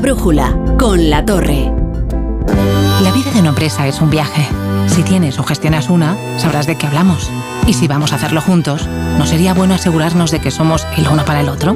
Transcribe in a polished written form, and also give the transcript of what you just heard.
Brújula, con La Torre. La vida de una empresa es un viaje. Si tienes o gestionas una, sabrás de qué hablamos. Y si vamos a hacerlo juntos, ¿no sería bueno asegurarnos de que somos el uno para el otro?